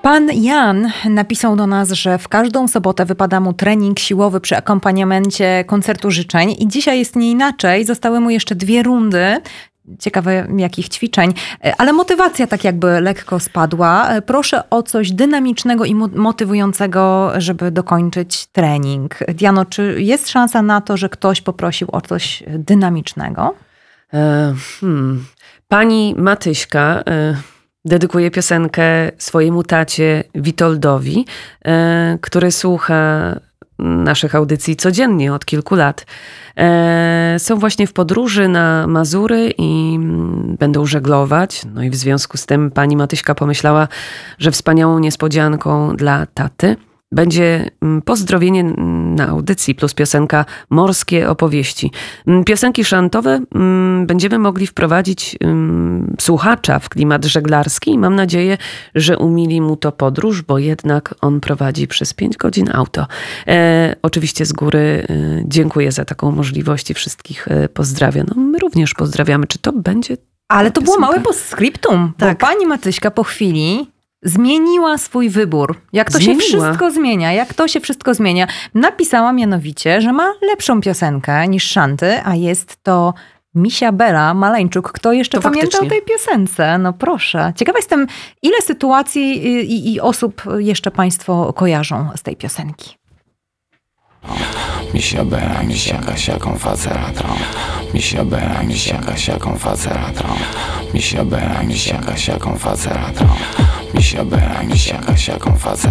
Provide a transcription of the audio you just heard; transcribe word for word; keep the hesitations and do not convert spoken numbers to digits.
Pan Jan napisał do nas, że w każdą sobotę wypada mu trening siłowy przy akompaniamencie koncertu życzeń i dzisiaj jest nie inaczej. Zostały mu jeszcze dwie rundy. Ciekawe jakich ćwiczeń, ale motywacja tak jakby lekko spadła. Proszę o coś dynamicznego i motywującego, żeby dokończyć trening. Diano, czy jest szansa na to, że ktoś poprosił o coś dynamicznego? E, hmm. Pani Matyśka e, dedykuje piosenkę swojemu tacie Witoldowi, e, który słucha naszych audycji codziennie od kilku lat. E, są właśnie w podróży na Mazury i będą żeglować. No i w związku z tym pani Matyśka pomyślała, że wspaniałą niespodzianką dla taty będzie pozdrowienie na audycji plus piosenka Morskie opowieści. Piosenki szantowe będziemy mogli wprowadzić słuchacza w klimat żeglarski i mam nadzieję, że umili mu to podróż, bo jednak on prowadzi przez pięć godzin auto. E, oczywiście z góry e, dziękuję za taką możliwość i wszystkich e, pozdrawiam. No, my również pozdrawiamy. Czy to będzie... Ale to było małe postscriptum, tak. Bo pani Matyśka po chwili zmieniła swój wybór. Jak to zmieniła. się wszystko zmienia, jak to się wszystko zmienia. Napisała mianowicie, że ma lepszą piosenkę niż szanty, a jest to Misia Bela Maleńczuk. Kto jeszcze to pamięta faktycznie. o tej piosence? No proszę. Ciekawa jestem, ile sytuacji i, i osób jeszcze państwo kojarzą z tej piosenki. Misia Bela, misia Kasia, konfacera trąb. Misia Bela, misia Kasia, konfacera trąb. Misia Bela, misia Kasia, konfacera trąb. Misia Bela, misia Kasia, konfacera